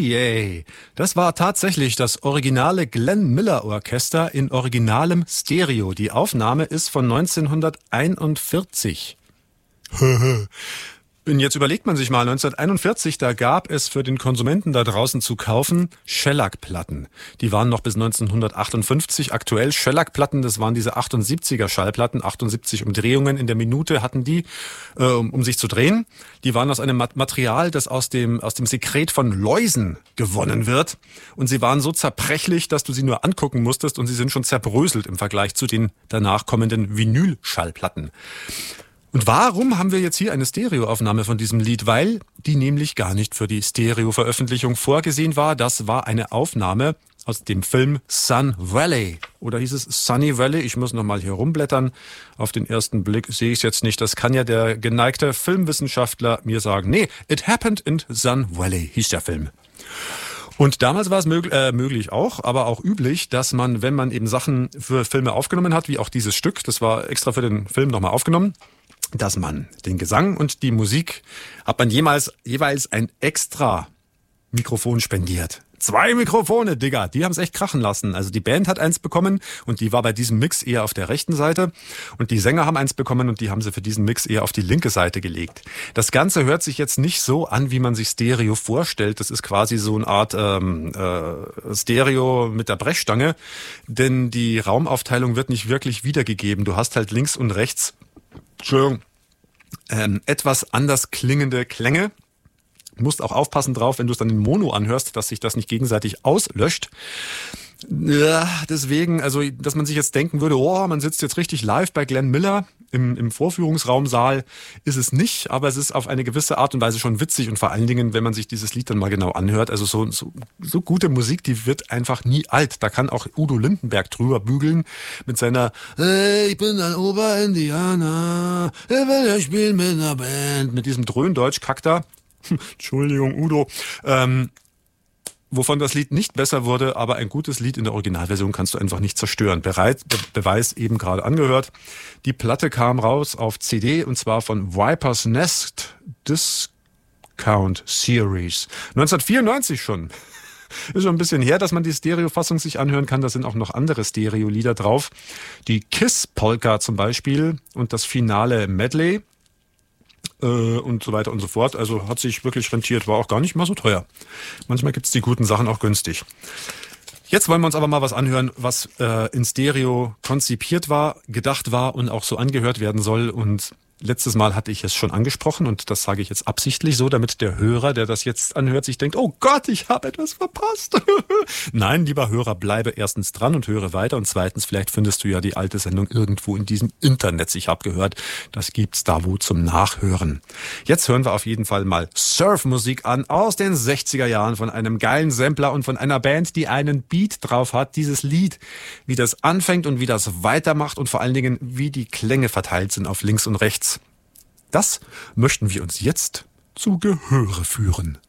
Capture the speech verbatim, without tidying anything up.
Yay. Das war tatsächlich das originale Glenn Miller Orchester in originalem Stereo. Die Aufnahme ist von neunzehnhunderteinundvierzig. Und jetzt überlegt man sich mal, neunzehnhunderteinundvierzig, da gab es für den Konsumenten da draußen zu kaufen Shellac-Platten. Die waren noch bis neunzehnhundertachtundfünfzig aktuell. Shellac-Platten, das waren diese achtundsiebziger Schallplatten, achtundsiebzig Umdrehungen in der Minute hatten die, äh, um, um sich zu drehen. Die waren aus einem Material, das aus dem, aus dem Sekret von Läusen gewonnen wird. Und sie waren so zerbrechlich, dass du sie nur angucken musstest und sie sind schon zerbröselt im Vergleich zu den danach kommenden Vinyl-Schallplatten. Und warum haben wir jetzt hier eine Stereoaufnahme von diesem Lied? Weil die nämlich gar nicht für die Stereo-Veröffentlichung vorgesehen war. Das war eine Aufnahme aus dem Film Sun Valley. Oder hieß es Sunny Valley? Ich muss nochmal hier rumblättern. Auf den ersten Blick sehe ich es jetzt nicht. Das kann ja der geneigte Filmwissenschaftler mir sagen. Nee, It Happened in Sun Valley hieß der Film. Und damals war es mög- äh, möglich auch, aber auch üblich, dass man, wenn man eben Sachen für Filme aufgenommen hat, wie auch dieses Stück, das war extra für den Film nochmal aufgenommen, dass man den Gesang und die Musik hat man jemals, jeweils ein extra Mikrofon spendiert. Zwei Mikrofone, Digga, die haben es echt krachen lassen. Also die Band hat eins bekommen und die war bei diesem Mix eher auf der rechten Seite und die Sänger haben eins bekommen und die haben sie für diesen Mix eher auf die linke Seite gelegt. Das Ganze hört sich jetzt nicht so an, wie man sich Stereo vorstellt. Das ist quasi so eine Art ähm, äh, Stereo mit der Brechstange, denn die Raumaufteilung wird nicht wirklich wiedergegeben. Du hast halt links und rechts Entschuldigung, ähm, etwas anders klingende Klänge. Du musst auch aufpassen drauf, wenn du es dann in Mono anhörst, dass sich das nicht gegenseitig auslöscht. Ja, deswegen, also, dass man sich jetzt denken würde, oh, man sitzt jetzt richtig live bei Glenn Miller im, im Vorführungsraumsaal, ist es nicht, aber es ist auf eine gewisse Art und Weise schon witzig und vor allen Dingen, wenn man sich dieses Lied dann mal genau anhört, also so, so, so gute Musik, die wird einfach nie alt. Da kann auch Udo Lindenberg drüber bügeln mit seiner hey, ich bin ein Oberindianer, ich will ja spielen mit einer Band, mit diesem Dröhndeutsch-Kack da. Entschuldigung, Udo. Ähm, Wovon das Lied nicht besser wurde, aber ein gutes Lied in der Originalversion kannst du einfach nicht zerstören. Bereit, Be- Beweis eben gerade angehört. Die Platte kam raus auf C D und zwar von Viper's Nest Discount Series. neunzehnhundertvierundneunzig schon. Ist schon ein bisschen her, dass man die Stereofassung sich anhören kann. Da sind auch noch andere Stereo-Lieder drauf. Die Kiss-Polka zum Beispiel und das finale Medley. Und so weiter und so fort. Also hat sich wirklich rentiert, war auch gar nicht mal so teuer. Manchmal gibt's die guten Sachen auch günstig. Jetzt wollen wir uns aber mal was anhören, was äh, in Stereo konzipiert war, gedacht war und auch so angehört werden soll. Und letztes Mal hatte ich es schon angesprochen und das sage ich jetzt absichtlich so, damit der Hörer, der das jetzt anhört, sich denkt, oh Gott, ich habe etwas verpasst. Nein, lieber Hörer, bleibe erstens dran und höre weiter und zweitens, vielleicht findest du ja die alte Sendung irgendwo in diesem Internet. Ich habe gehört, das gibt's da wo zum Nachhören. Jetzt hören wir auf jeden Fall mal Surfmusik an aus den sechziger Jahren von einem geilen Sampler und von einer Band, die einen Beat drauf hat. Dieses Lied, wie das anfängt und wie das weitermacht und vor allen Dingen, wie die Klänge verteilt sind auf links und rechts. Das möchten wir uns jetzt zu Gehöre führen.